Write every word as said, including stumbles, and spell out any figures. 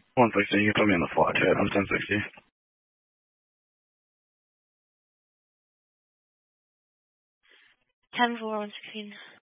one sixty, you can put me on the fly chat. I'm ten sixty. ten four one sixteen.